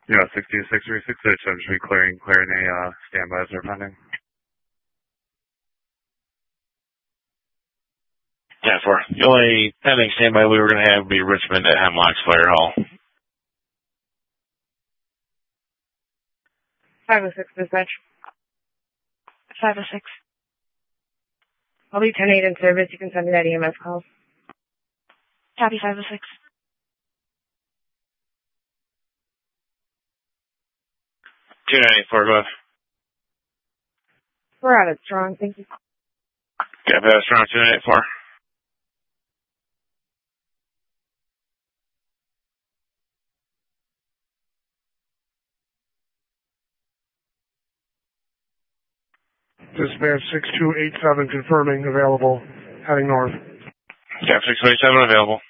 Yeah, 6636, I should be clearing a standby as they're pending. Yeah, for the only pending standby we were going to have would be Richmond at Hemlock's Fire Hall. 506 dispatch. 506. I'll be 10-8 in service. You can send me that EMS call. Copy 506. 2984, go ahead. We're out of strong. Thank you. Copy that, strong 2984. Dispatch 6287 confirming available, heading north. Yeah, 627 available.